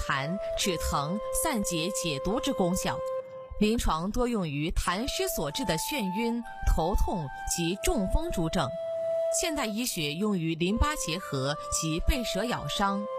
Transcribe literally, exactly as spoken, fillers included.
痰、止疼、散结、解毒之功效。临床多用于痰湿所致的眩晕、头痛及中风诸症。现代医学用于淋巴结核及被蛇咬伤、